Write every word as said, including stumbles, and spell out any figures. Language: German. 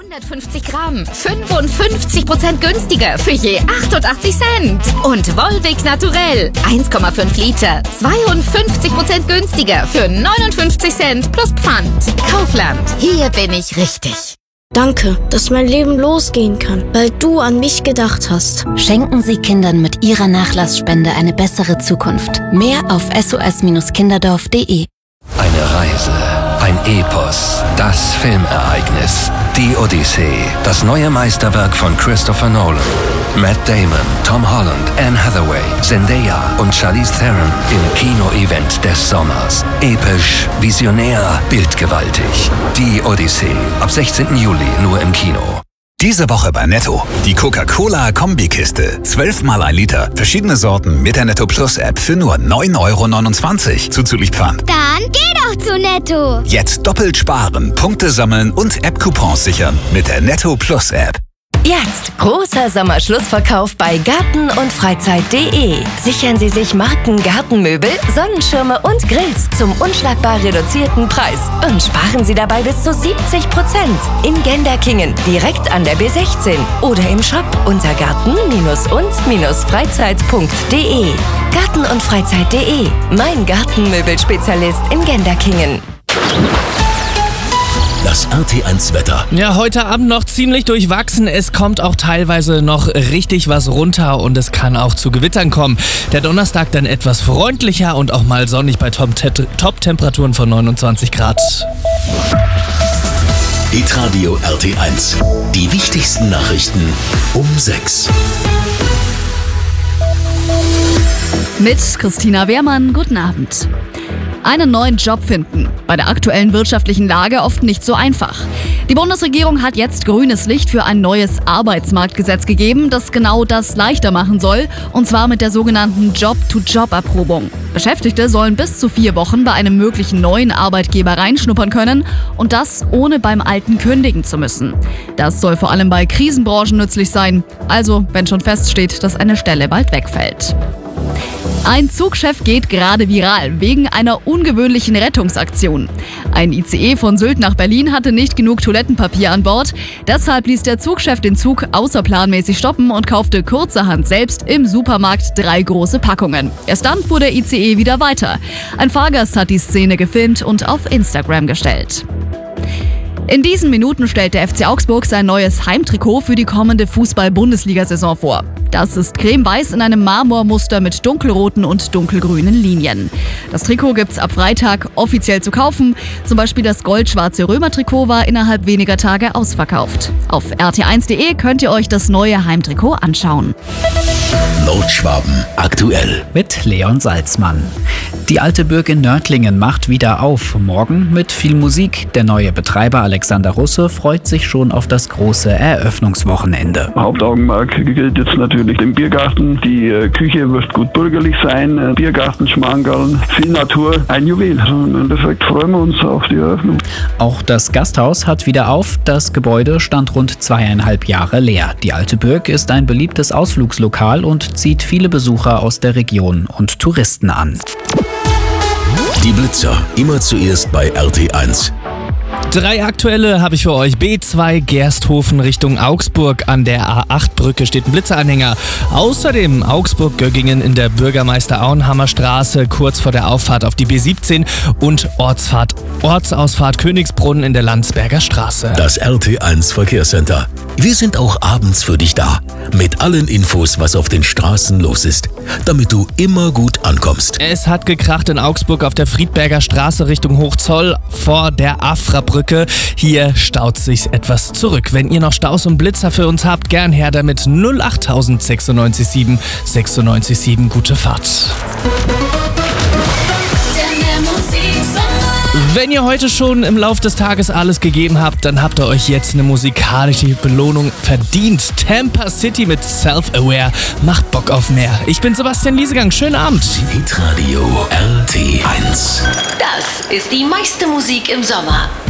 hundertfünfzig Gramm, fünfundfünfzig Prozent günstiger für je achtundachtzig Cent. Und Volvic Naturell, eins Komma fünf Liter, zweiundfünfzig Prozent günstiger für neunundfünfzig Cent plus Pfand. Kaufland, hier bin ich richtig. Danke, dass mein Leben losgehen kann, weil du an mich gedacht hast. Schenken Sie Kindern mit Ihrer Nachlassspende eine bessere Zukunft. Mehr auf s o s kinderdorf punkt d e. Eine Reise, ein Epos, das Filmereignis, die Odyssee, das neue Meisterwerk von Christopher Nolan. Matt Damon, Tom Holland, Anne Hathaway, Zendaya und Charlize Theron im Kino-Event des Sommers. Episch, visionär, bildgewaltig. Die Odyssee, ab sechzehnten Juli nur im Kino. Diese Woche bei Netto. Die Coca-Cola-Kombikiste. zwölfmal ein Liter. Verschiedene Sorten mit der Netto Plus App für nur neun Euro neunundzwanzig. Zuzüglich Pfand. Dann geh doch zu Netto. Jetzt doppelt sparen, Punkte sammeln und App-Coupons sichern mit der Netto Plus App. Jetzt großer Sommerschlussverkauf bei Garten und Freizeit punkt de. Sichern Sie sich Marken Gartenmöbel, Sonnenschirme und Grills zum unschlagbar reduzierten Preis und sparen Sie dabei bis zu siebzig Prozent. In Genderkingen, direkt an der B sechzehn oder im Shop unter garten und freizeit punkt de. Garten und Freizeit punkt de, mein Gartenmöbelspezialist in Genderkingen. Das R T eins Wetter. Ja, heute Abend noch ziemlich durchwachsen. Es kommt auch teilweise noch richtig was runter und es kann auch zu Gewittern kommen. Der Donnerstag dann etwas freundlicher und auch mal sonnig bei Top-Temperaturen von neunundzwanzig Grad. Hitradio R T eins. Die wichtigsten Nachrichten um sechs. Mit Christina Wehrmann, guten Abend. Einen neuen Job finden. Bei der aktuellen wirtschaftlichen Lage oft nicht so einfach. Die Bundesregierung hat jetzt grünes Licht für ein neues Arbeitsmarktgesetz gegeben, das genau das leichter machen soll, und zwar mit der sogenannten Job-to-Job-Erprobung. Beschäftigte sollen bis zu vier Wochen bei einem möglichen neuen Arbeitgeber reinschnuppern können und das ohne beim alten kündigen zu müssen. Das soll vor allem bei Krisenbranchen nützlich sein, also wenn schon feststeht, dass eine Stelle bald wegfällt. Ein Zugchef geht gerade viral wegen einer ungewöhnlichen Rettungsaktion. Ein I C E von Sylt nach Berlin hatte nicht genug Toilettenpapier an Bord. Deshalb ließ der Zugchef den Zug außerplanmäßig stoppen und kaufte kurzerhand selbst im Supermarkt drei große Packungen. Erst dann fuhr der I C E wieder weiter. Ein Fahrgast hat die Szene gefilmt und auf Instagram gestellt. In diesen Minuten stellt der F C Augsburg sein neues Heimtrikot für die kommende Fußball-Bundesliga-Saison vor. Das ist cremeweiß in einem Marmormuster mit dunkelroten und dunkelgrünen Linien. Das Trikot gibt's ab Freitag offiziell zu kaufen. Zum Beispiel das goldschwarze Römer-Trikot war innerhalb weniger Tage ausverkauft. Auf r t eins punkt de könnt ihr euch das neue Heimtrikot anschauen. Nordschwaben aktuell. Mit Leon Salzmann. Die alte Burg in Nördlingen macht wieder auf. Morgen mit viel Musik. Der neue Betreiber Alexander Russe freut sich schon auf das große Eröffnungswochenende. Hauptaugenmerk gilt jetzt natürlich im Biergarten. Die äh, Küche wird gut bürgerlich sein. Äh, Biergarten, Schmankerln, viel Natur, ein Juwel. Im Endeffekt freuen wir uns auf die Eröffnung. Auch das Gasthaus hat wieder auf. Das Gebäude stand rund zweieinhalb Jahre leer. Die alte Burg ist ein beliebtes Ausflugslokal und zieht viele Besucher aus der Region und Touristen an. Die Blitzer, immer zuerst bei R T eins. Drei aktuelle habe ich für euch. B zwei Gersthofen Richtung Augsburg. An der A acht Brücke steht ein Blitzeranhänger. Außerdem Augsburg-Göggingen in der Bürgermeister-Auenhammer Straße kurz vor der Auffahrt auf die B siebzehn und Ortsfahrt, Ortsausfahrt Königsbrunn in der Landsberger Straße. Das R T eins Verkehrscenter. Wir sind auch abends für dich da. Mit allen Infos, was auf den Straßen los ist, damit du immer gut ankommst. Es hat gekracht in Augsburg auf der Friedberger Straße Richtung Hochzoll vor der Afra-Brücke. Hier staut sich's etwas zurück. Wenn ihr noch Staus und Blitzer für uns habt, gern her damit. null acht sechs neun sieben sechs neun sieben. Gute Fahrt. Wenn ihr heute schon im Lauf des Tages alles gegeben habt, dann habt ihr euch jetzt eine musikalische Belohnung verdient. Tampa City mit Self-Aware macht Bock auf mehr. Ich bin Sebastian Liesegang. Schönen Abend. Hitradio R T eins. Das ist die meiste Musik im Sommer.